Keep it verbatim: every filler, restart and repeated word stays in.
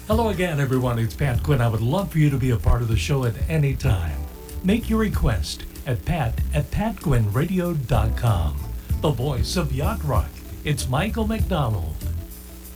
Hello again, everyone. It's Pat Quinn. I would love for you to be a part of the show at any time. Make your request at pat at pat quinn radio dot com. The voice of Yacht Rock. It's Michael McDonald.